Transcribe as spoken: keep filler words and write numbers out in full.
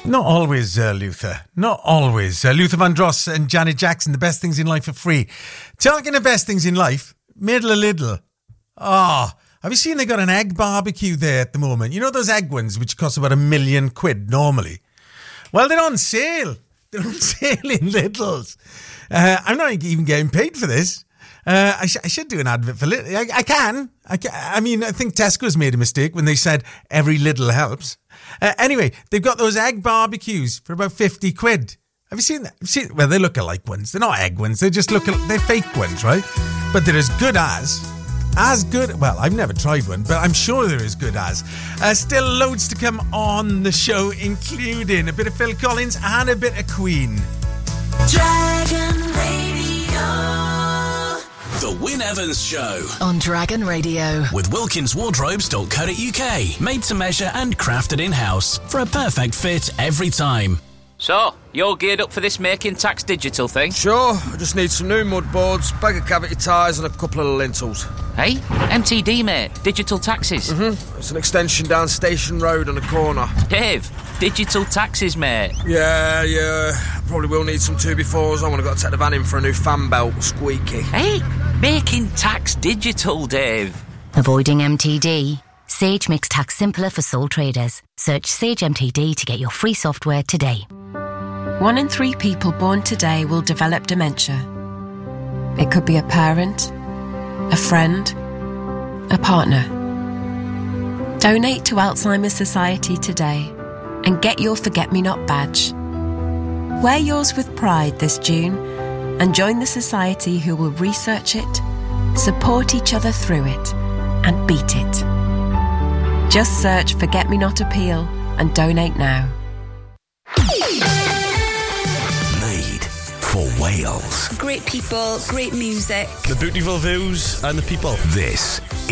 Not always, uh, Luther. Not always. Uh, Luther Vandross and Janet Jackson, the best things in life are free. Talking of best things in life, Middle a Little. Ah, oh, have you seen they got an egg barbecue there at the moment? You know those egg ones which cost about a million quid normally? Well, they're on sale. They're on sale in Littles. Uh, I'm not even getting paid for this. Uh, I, sh- I should do an advert for Lidl. I, I can. I can. I mean, I think Tesco's made a mistake when they said every little helps. Uh, anyway, they've got those egg barbecues for about fifty quid. Have you seen that? Have you seen, well, they look alike ones. They're not egg ones. They just look al- they're fake ones, right? But they're as good as, as good. Well, I've never tried one, but I'm sure they're as good as. Uh, still loads to come on the show, including a bit of Phil Collins and a bit of Queen. Dragon Radio. The Wyn Evans Show on Dragon Radio with wilkins wardrobes dot co dot uk. Made to measure and crafted in-house for a perfect fit every time. So, you're geared up for this Making Tax Digital thing? Sure, I just need some new mud boards, bag of cavity tyres and a couple of lintels. Hey, M T D, mate. Digital taxes. Mm-hmm. It's an extension down Station Road on a corner. Dave, digital taxes, mate. Yeah, yeah. Probably will need some two befores. I want to go take the van in for a new fan belt, squeaky. Hey, Making Tax Digital, Dave. Avoiding M T D? Sage makes tax simpler for sole traders. Search Sage M T D to get your free software today. One in three people born today will develop dementia. It could be a parent, a friend, a partner. Donate to Alzheimer's Society today and get your Forget-Me-Not badge. Wear yours with pride this June and join the society who will research it, support each other through it, and beat it. Just search Forget-Me-Not Appeal and donate now. Made for Wales. Great people, great music. The beautiful views and the people. This